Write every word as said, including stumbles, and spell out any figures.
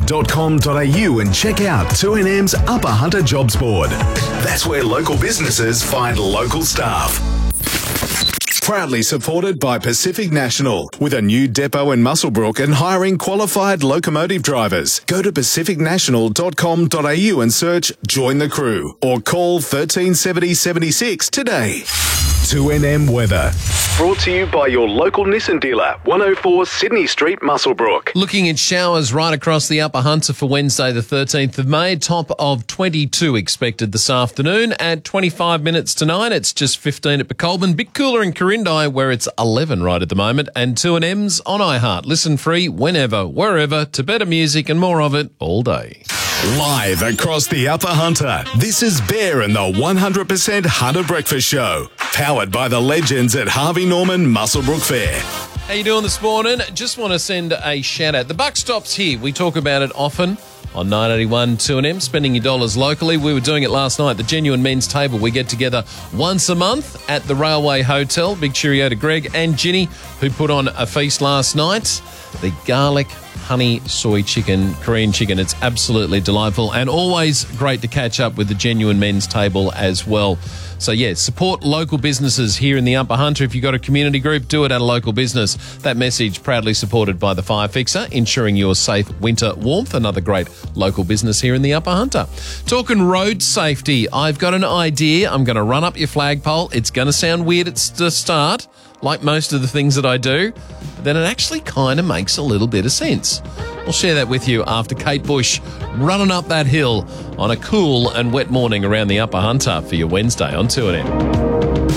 dot com dot a u and check out two N M's Upper Hunter Jobs Board. That's where local businesses find local staff. Proudly supported by Pacific National. With a new depot in Muswellbrook and hiring qualified locomotive drivers. Go to pacific national dot com dot a u and search Join the Crew or call thirteen seventy seventy-six today. two N M Weather. Brought to you by your local Nissan dealer, one oh four Sydney Street, Muswellbrook. Looking at showers right across the Upper Hunter for Wednesday the thirteenth of May. Top of twenty-two expected this afternoon. At twenty-five minutes to nine, it's just fifteen at Becolban. Bit cooler in Corindi where it's eleven right at the moment. And two N M's on iHeart. Listen free whenever, wherever to better music and more of it all day. Live across the Upper Hunter, this is Bear and the one hundred percent Hunter Breakfast Show. Powered by the legends at Harvey Norman Muswellbrook Fair. How you doing this morning? Just want to send a shout out. The buck stops here. We talk about it often on nine eighty-one two N M, spending your dollars locally. We were doing it last night, the Genuine Men's Table. We get together once a month at the Railway Hotel. Big cheerio to Greg and Ginny, who put on a feast last night. The garlic honey soy chicken, Korean chicken. It's absolutely delightful and always great to catch up with the Genuine Men's Table as well. So, yeah, support local businesses here in the Upper Hunter. If you've got a community group, do it at a local business. That message proudly supported by the Fire Fixer, ensuring your safe winter warmth. Another great local business here in the Upper Hunter. Talking road safety, I've got an idea. I'm going to run up your flagpole. It's going to sound weird at the start, like most of the things that I do. But then it actually kind of makes a little bit of sense. We'll share that with you after Kate Bush running up that hill on a cool and wet morning around the Upper Hunter for your Wednesday on two N M.